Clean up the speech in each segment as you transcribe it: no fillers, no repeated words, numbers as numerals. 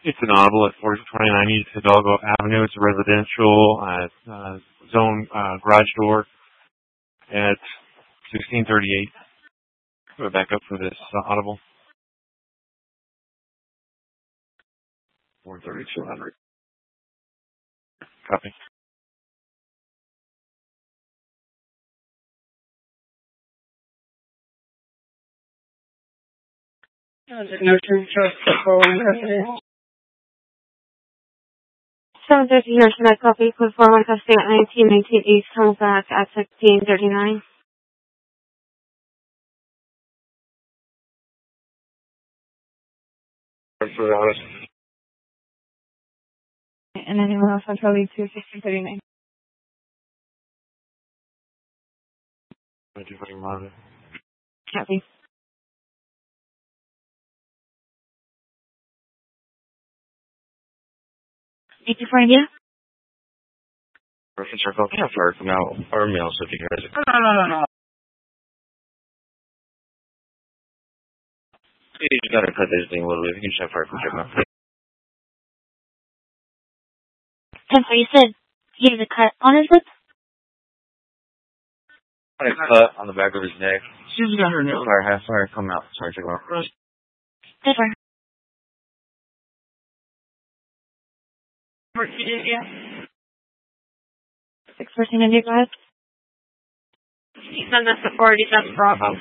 It's an audible at 4229 East Hidalgo Avenue. It's a residential zone garage door at 1638. Go back up for this audible. 43200. Copy. Notion trust for 750 here, Connect copy, code 41 custody at 1919 East Halifax at 1639. And anyone else on Charlie 2, 1639. Copy. Thank you for India. Reference circle. Can't fire from now or mail, so if you guys. No. You just gotta cut this thing a little bit. You can check fire from check now. So you said he has a cut on his lip? A cut on the back of his neck. She's got her nail. Fire, come out. Sorry, check out. Good one. 614 India, go ahead. He sent us at 40, that's Bravo.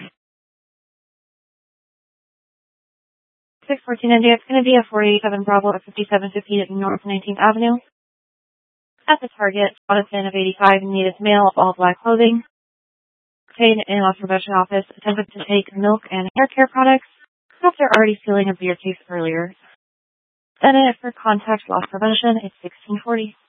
614 India, it's going to be a 487 Bravo at 5750 North 19th Avenue. At the target, spotted fin of 85 and needed male of all black clothing. Contained in loss prevention office, attempted to take milk and hair care products after already stealing a beer case earlier. Then in it for contact loss prevention, it's 1640.